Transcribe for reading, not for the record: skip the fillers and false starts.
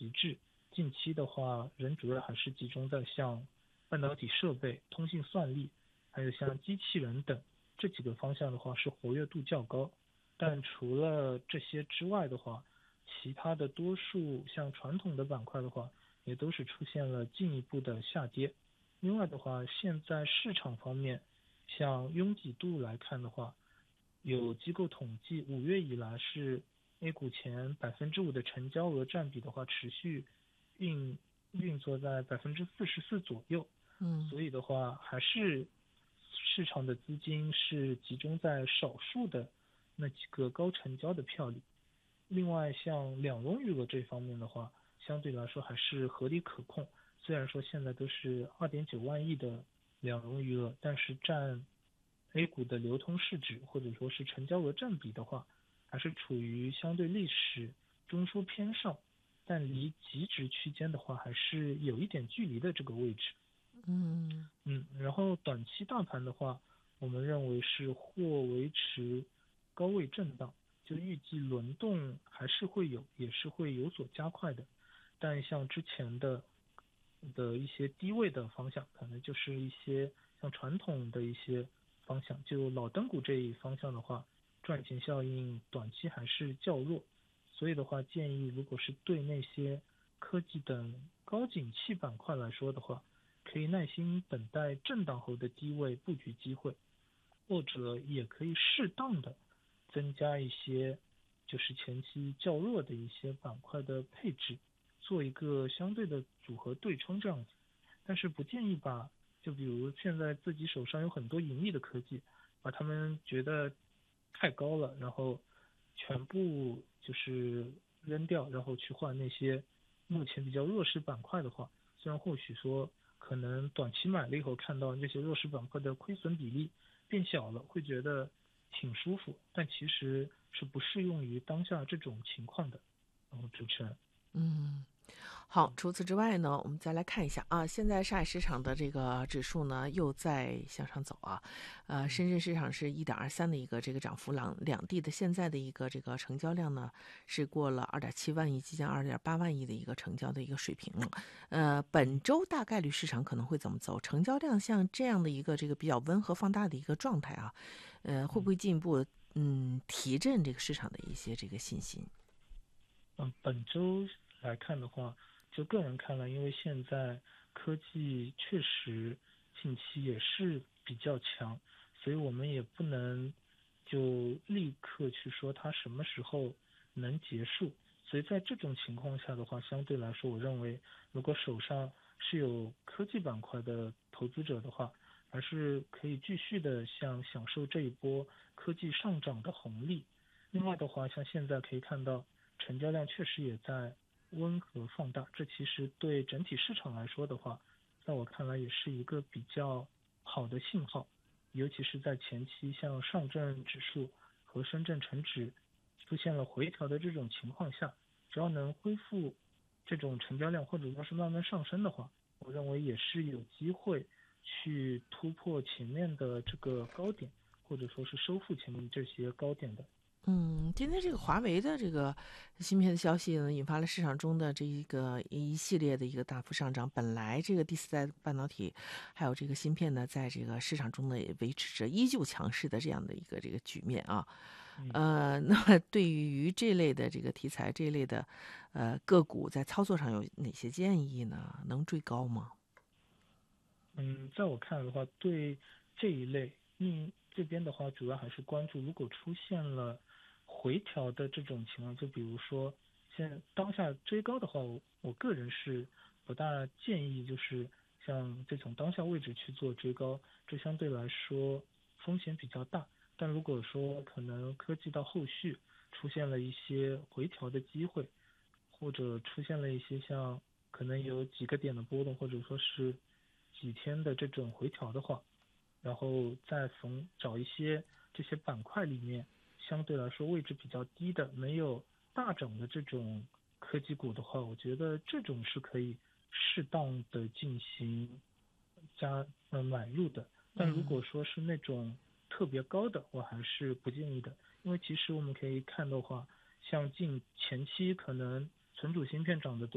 极致。近期的话，人主要还是集中在像半导体设备、通信算力，还有像机器人等这几个方向的话是活跃度较高。但除了这些之外的话，其他的多数像传统的板块的话，也都是出现了进一步的下跌。另外的话，现在市场方面，像拥挤度来看的话，有机构统计5月以来是 A 股前5%的成交额占比的话，持续运作在44%左右。 嗯所以的话，还是市场的资金是集中在少数的那几个高成交的票里。另外，像两融余额这方面的话，相对来说还是合理可控。虽然说现在都是2.9万亿的两融余额，但是占 A 股的流通市值或者说是成交额占比的话，还是处于相对历史中枢偏上，但离极值区间的话还是有一点距离的这个位置。 嗯然后短期大盘的话，我们认为是或维持高位震荡，就预计轮动还是会有，也是会有所加快的。但像之前的一些低位的方向，可能就是一些像传统的一些方向，就老灯股这一方向的话，赚钱效应短期还是较弱。所以的话，建议如果是对那些科技等高景气板块来说的话，可以耐心等待震荡后的低位布局机会，或者也可以适当的增加一些就是前期较弱的一些板块的配置，做一个相对的组合对冲这样子。但是不建议就比如现在自己手上有很多盈利的科技，把他们觉得太高了，然后全部就是扔掉，然后去换那些目前比较弱势板块的话，虽然或许说可能短期买了以后看到这些弱势板块的亏损比例变小了，会觉得挺舒服，但其实是不适用于当下这种情况的。主持人。 嗯。好，除此之外呢，我们再来看一下啊，现在上海市场的这个指数呢又在向上走啊， 嗯深圳市场是1.23的一个这个涨幅，两地的现在的一个这个成交量呢是过了2.7万亿，即将2.8万亿的一个成交的一个水平了。本周大概率市场可能会怎么走？成交量像这样的一个这个比较温和放大的一个状态啊，会不会进一步提振这个市场的一些这个信心？ 本周来看的话，就个人看来，因为现在科技确实近期也是比较强，所以我们也不能就立刻去说它什么时候能结束。所以在这种情况下的话，相对来说，我认为如果手上是有科技板块的投资者的话，还是可以继续的享受这一波科技上涨的红利。另外的话，像现在可以看到，成交量确实也在温和放大，这其实对整体市场来说的话，在我看来也是一个比较好的信号，尤其是在前期像上证指数和深圳成指出现了回调的这种情况下，只要能恢复这种成交量或者说是慢慢上升的话，我认为也是有机会去突破前面的这个高点，或者说是收复前面这些高点的。 今天这个华为的这个芯片的消息呢，引发了市场中的这一系列的一个大幅上涨。本来这个第四代半导体还有这个芯片呢，在这个市场中呢也维持着依旧强势的这样的一个这个局面啊。 嗯。 那么对于这类的这个题材，这一类的个股，在操作上有哪些建议呢？能追高吗？ 在我看来的话，对这一类，这边的话主要还是关注，如果出现了回调的这种情况，就比如说当下追高的话，我个人是不大建议，就是像这种当下位置去做追高，这相对来说风险比较大。但如果说可能科技到后续出现了一些回调的机会，或者出现了一些像可能有几个点的波动，或者说是几天的这种回调的话，然后再找一些这些板块里面相对来说位置比较低的、没有大涨的这种科技股的话，我觉得这种是可以适当的进行买入的。但如嗯。 果说是那种特别高的，我还是不建议的，因为其实我们可以看的话，像前期可能存储芯片涨得多。